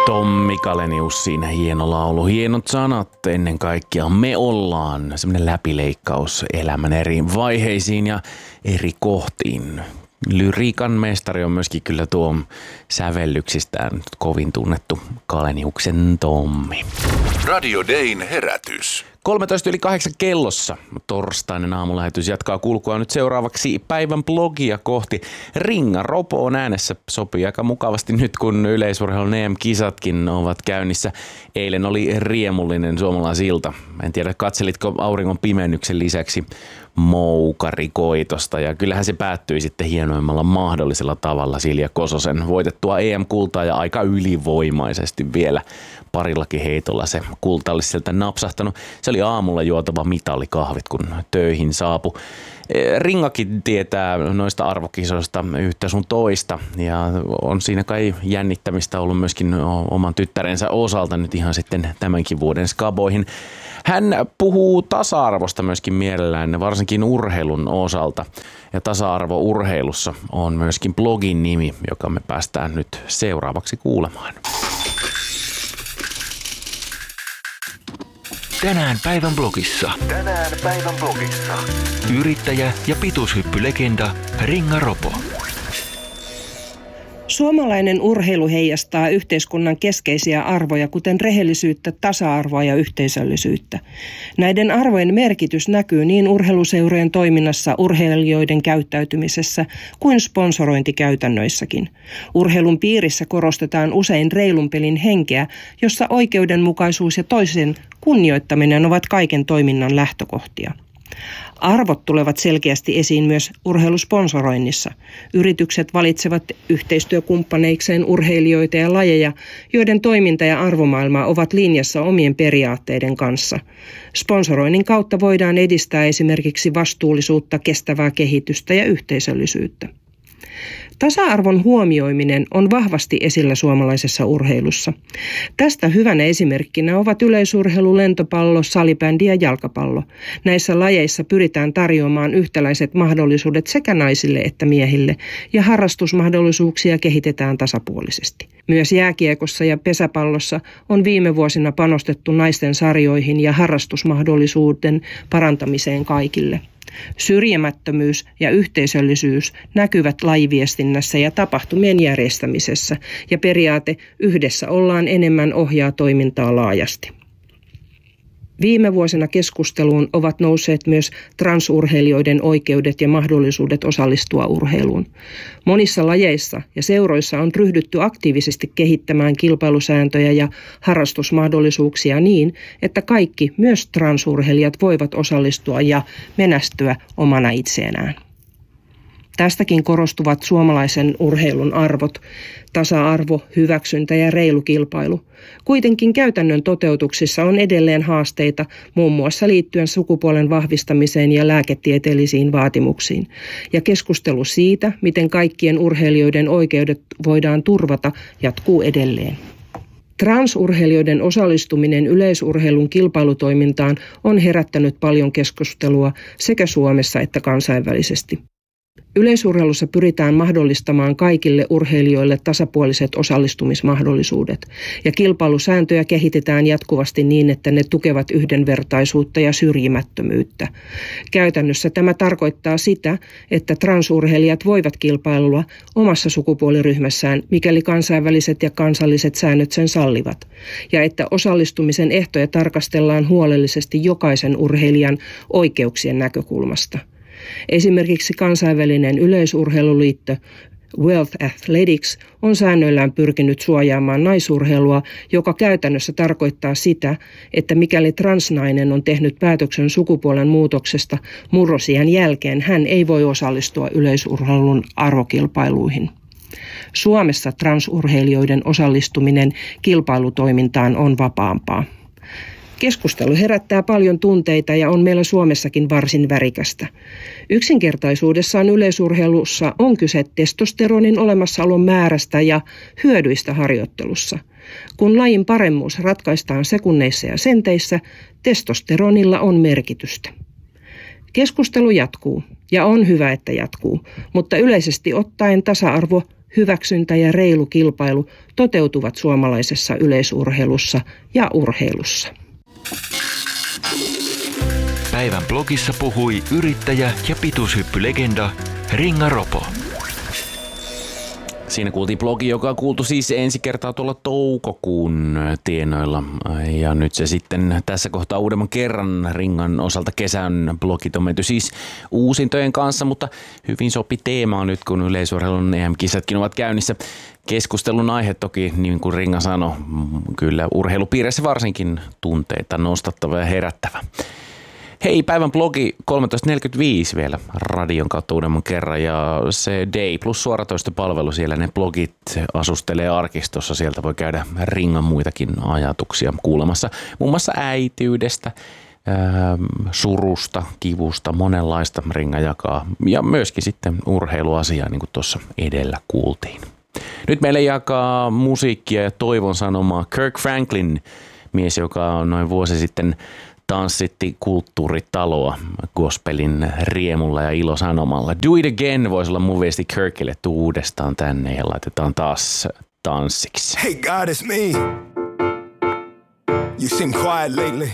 Tommi Kalenius siinä, hieno laulu, hienot sanat ennen kaikkea. Me ollaan semmoinen läpileikkaus elämän eri vaiheisiin ja eri kohtiin. Lyriikan mestari on myöskin kyllä tuo sävellyksistään kovin tunnettu Kaleniuksen Tommi. Radio Dayn herätys. 8:13 kellossa torstainen aamulähetys jatkaa kulkua nyt seuraavaksi päivän blogia kohti. Ringa Ropo on äänessä, sopii aika mukavasti nyt kun yleisurheilun EM-kisatkin ovat käynnissä. Eilen oli riemullinen suomalaisilta. En tiedä, katselitko auringon pimennyksen lisäksi moukarikoitosta ja kyllähän se päättyi sitten hienoimmalla mahdollisella tavalla Silja Kososen voitettua EM-kultaa ja aika ylivoimaisesti vielä parillakin heitolla se kulta olisi sieltä napsahtanut. Se oli aamulla juotava mitalikahvit, kun töihin saapui. Ringakin tietää noista arvokisoista yhtä sun toista ja on siinä kai jännittämistä ollut myöskin oman tyttärensä osalta nyt ihan sitten tämänkin vuoden skaboihin. Hän puhuu tasa-arvosta myöskin mielellään, varsinkin urheilun osalta. Ja tasa-arvo urheilussa on myöskin blogin nimi, joka me päästään nyt seuraavaksi kuulemaan. Tänään päivän blogissa. Yrittäjä ja pituushyppylegenda Ringa Ropo. Suomalainen urheilu heijastaa yhteiskunnan keskeisiä arvoja, kuten rehellisyyttä, tasa-arvoa ja yhteisöllisyyttä. Näiden arvojen merkitys näkyy niin urheiluseurojen toiminnassa, urheilijoiden käyttäytymisessä kuin sponsorointikäytännöissäkin. Urheilun piirissä korostetaan usein reilun pelin henkeä, jossa oikeudenmukaisuus ja toisen kunnioittaminen ovat kaiken toiminnan lähtökohtia. Arvot tulevat selkeästi esiin myös urheilusponsoroinnissa. Yritykset valitsevat yhteistyökumppaneikseen urheilijoita ja lajeja, joiden toiminta ja arvomaailma ovat linjassa omien periaatteiden kanssa. Sponsoroinnin kautta voidaan edistää esimerkiksi vastuullisuutta, kestävää kehitystä ja yhteisöllisyyttä. Tasa-arvon huomioiminen on vahvasti esillä suomalaisessa urheilussa. Tästä hyvänä esimerkkinä ovat yleisurheilu, lentopallo, salibändi ja jalkapallo. Näissä lajeissa pyritään tarjoamaan yhtäläiset mahdollisuudet sekä naisille että miehille, ja harrastusmahdollisuuksia kehitetään tasapuolisesti. Myös jääkiekossa ja pesäpallossa on viime vuosina panostettu naisten sarjoihin ja harrastusmahdollisuuden parantamiseen kaikille. Syrjimättömyys ja yhteisöllisyys näkyvät lajiviestinnässä ja tapahtumien järjestämisessä, ja periaate yhdessä ollaan enemmän ohjaa toimintaa laajasti. Viime vuosina keskusteluun ovat nousseet myös transurheilijoiden oikeudet ja mahdollisuudet osallistua urheiluun. Monissa lajeissa ja seuroissa on ryhdytty aktiivisesti kehittämään kilpailusääntöjä ja harrastusmahdollisuuksia niin, että kaikki, myös transurheilijat, voivat osallistua ja menestyä omana itsenään. Tästäkin korostuvat suomalaisen urheilun arvot, tasa-arvo, hyväksyntä ja reilu kilpailu. Kuitenkin käytännön toteutuksissa on edelleen haasteita, muun muassa liittyen sukupuolen vahvistamiseen ja lääketieteellisiin vaatimuksiin. Ja keskustelu siitä, miten kaikkien urheilijoiden oikeudet voidaan turvata, jatkuu edelleen. Transurheilijoiden osallistuminen yleisurheilun kilpailutoimintaan on herättänyt paljon keskustelua sekä Suomessa että kansainvälisesti. Yleisurheilussa pyritään mahdollistamaan kaikille urheilijoille tasapuoliset osallistumismahdollisuudet, ja kilpailusääntöjä kehitetään jatkuvasti niin, että ne tukevat yhdenvertaisuutta ja syrjimättömyyttä. Käytännössä tämä tarkoittaa sitä, että transurheilijat voivat kilpailua omassa sukupuoliryhmässään, mikäli kansainväliset ja kansalliset säännöt sen sallivat, ja että osallistumisen ehtoja tarkastellaan huolellisesti jokaisen urheilijan oikeuksien näkökulmasta. Esimerkiksi kansainvälinen yleisurheiluliitto World Athletics on säännöillään pyrkinyt suojaamaan naisurheilua, joka käytännössä tarkoittaa sitä, että mikäli transnainen on tehnyt päätöksen sukupuolen muutoksesta murrosiän jälkeen, hän ei voi osallistua yleisurheilun arvokilpailuihin. Suomessa transurheilijoiden osallistuminen kilpailutoimintaan on vapaampaa. Keskustelu herättää paljon tunteita ja on meillä Suomessakin varsin värikästä. Yksinkertaisuudessaan yleisurheilussa on kyse testosteronin olemassaolon määrästä ja hyödyistä harjoittelussa. Kun lajin paremmuus ratkaistaan sekunneissa ja senteissä, testosteronilla on merkitystä. Keskustelu jatkuu, ja on hyvä, että jatkuu, mutta yleisesti ottaen tasa-arvo, hyväksyntä ja reilu kilpailu toteutuvat suomalaisessa yleisurheilussa ja urheilussa. Päivän blogissa puhui yrittäjä ja pituushyppylegenda Ringa Ropo. Siinä kuultiin blogi, joka on kuultu siis ensi kertaa tuolla toukokuun tienoilla. Ja nyt se sitten tässä kohtaa uudemman kerran Ringan osalta kesän blogit on menty siis uusintojen kanssa, mutta hyvin sopi teemaa nyt, kun yleisurheilun EM-kisatkin ovat käynnissä. Keskustelun aihe toki, niin kuin Ringa sanoi, kyllä urheilupiirissä varsinkin tunteita nostattava ja herättävä. Hei, päivän blogi 13.45 vielä radion kautta uudemman kerran ja se Day plus suoratoistopalvelu siellä ne blogit asustelee arkistossa. Sieltä voi käydä Ringan muitakin ajatuksia kuulemassa muun muassa äitiydestä, surusta, kivusta, monenlaista Ringa jakaa ja myöskin sitten urheiluasiaa niin kuin tuossa edellä kuultiin. Nyt meille jakaa musiikkia ja toivon sanomaa Kirk Franklin, mies joka on noin vuosi sitten tanssitti kulttuuritaloa gospelin riemulla ja ilosanomalla. Do it again voisi olla mun viesti Kirkille, tuu uudestaan tänne ja laitetaan taas tanssiksi. Hey God, it's me. You seem quiet lately.